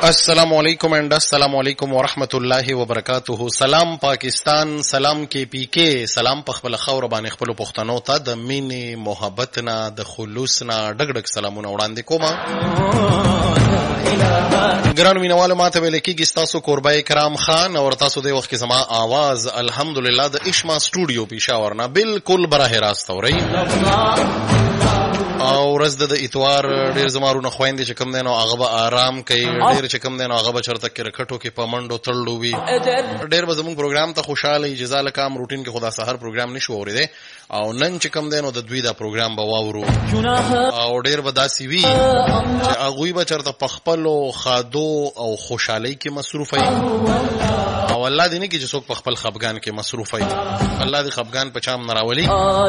السلام علیکم اینڈ السلام علیکم ورحمت الله وبرکاتہ. سلام پاکستان، سلام کې پی کې، سلام په خپل خور باندې خپل پښتنو ته د مینې محبت نه د خلوص نه ډګ ډګ سلامونه وړاندې کوم. ګرانو مینوالو، ماته ویل کېږي ستاسو کوربای کرام خان او تاسو د وخت کې زما आवाज الحمدلله د اشما سټوډیو پېښور نه بالکل براه راست اورئ. او ورځ د اتوار ډېر زمارونه خويندې چې کوم دی نو هغه به آرام کوي، ډېر چې کوم دی نو هغه به چېرته کرکټو کې په منډو تړلو وي. ډېر به زموږ پروګرام ته خوشحاله وي. جزا لکه هم روټین کې خو دا سهار پروګرام نشو اورېدی او نن چې کوم دی نو د دوی دا پروګرام به واورو او ډېر به داسې وي چې هغوی به چېرته په خپلو خادو او خوشحالۍ کې مصروف وي او الله دې نه کړي چې څوک په خپل خفګان کې مصروف وي. الله دې خفګان په چا هم نه راولي.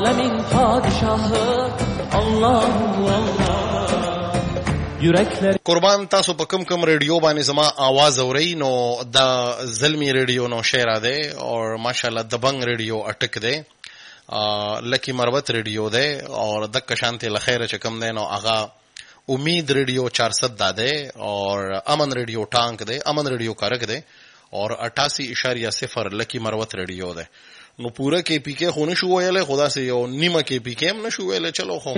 قربان تاسو په کوم ریډیو باندې زما आवाज اورئ نو دا زلمی ریډیو نو شیرا ده او ماشاءالله دبنګ ریډیو اٹک ده، لکی مروت ریډیو ده اور دک شانتی لخیر چې کوم ده نو هغه امید ریډیو 410 ده اور امن ریډیو ټانک ده، امن ریډیو کارک ده اور 88.0 لکی مروت ریډیو ده. نو پورا کې پی کې خو نشو ویلې، خدا سي یو نیمه کې پی کې هم نشو ویلې. چلو خو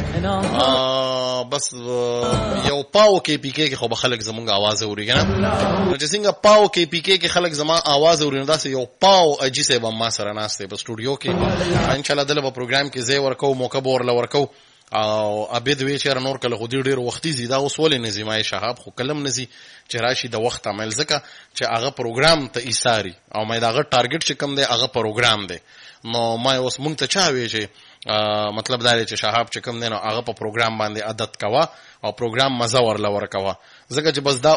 بس یو پاو کې پی کې خو به خلک زمونږ आवाज اوري کنه. نو چې څنګه پاو کې پی کې خلک زما आवाज اوري نو دا سي یو پاو اجي سه به ما سره ناشته په سټوډیو کې ان شاء الله دله په پروګرام کې زی ورکو موقع بور لورکو او ابد وی چیر نور کله خو ډیر وختي زیاده اوس ولې نظیمای شهاب خو کلم نزي چې راشي د وخت عمل زکه چې هغه پروګرام ته ایثاری او مې داغه ټارګټ چې کم دی هغه پروګرام دی. نو ما اوس مونږ ته چا وی چې مطلب دا دی چې شهاب چې کم دی نو هغه په پروګرام باندې عادت کوا او پروګرام مزه ورل ورکوا زکه چې بس دا